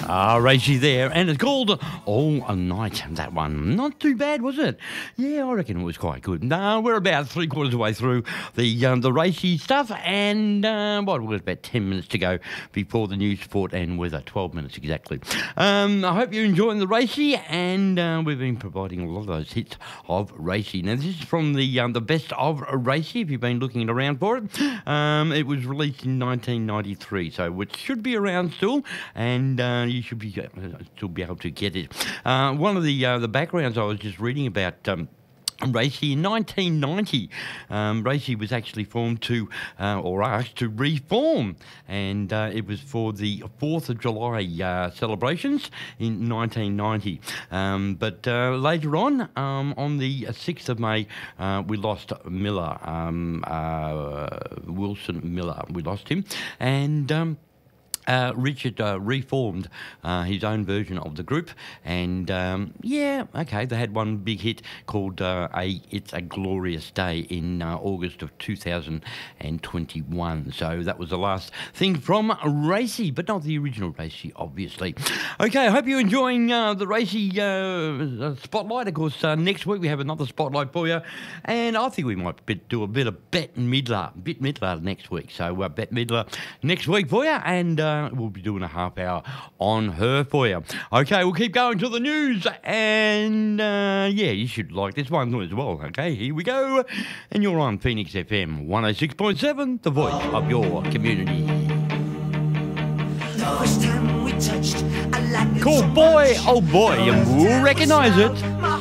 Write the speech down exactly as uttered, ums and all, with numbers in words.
Ah, Racy there, and it's called All Night, that one. Not too bad, was it? Yeah, I reckon it was quite good. No, we're about three quarters of the way through the um, the racy stuff, and uh, what, we've got about ten minutes to go before the news, sport and weather. twelve minutes exactly. Um, I hope you're enjoying the racy, and uh, we've been providing a lot of those hits of racy. Now, this is from the um, the best of racy, if you've been looking around for it. Um, it was released in nineteen ninety-three, so it should be around still, and uh, you should be uh, still be able to get it. Uh, one of the uh, the backgrounds I was just reading about. Um, Racy in nineteen ninety, um, Racy was actually formed to, uh, or asked to reform, and uh, it was for the fourth of July uh, celebrations in nineteen ninety. Um, but uh, later on, um, on the sixth of May, uh, we lost Miller, um, uh, Wilson Miller. We lost him, and Um, Uh, Richard uh, reformed uh, his own version of the group, and um, yeah, okay, they had one big hit called uh, a "It's a Glorious Day" in uh, August of two thousand twenty-one. So that was the last thing from Racy, but not the original Racy, obviously. Okay, I hope you're enjoying uh, the Racy uh, spotlight. Of course, uh, next week we have another spotlight for you, and I think we might bit, do a bit of Bette Midler, Bette Midler next week. So uh, Bette Midler next week for you, and. Uh, We'll be doing a half hour on her for you. Okay, we'll keep going to the news, and uh, yeah, you should like this one as well. Okay, here we go. And you're on Phoenix F M one oh six point seven, the voice of your community. Cool boy, oh boy, and we'll recognise it.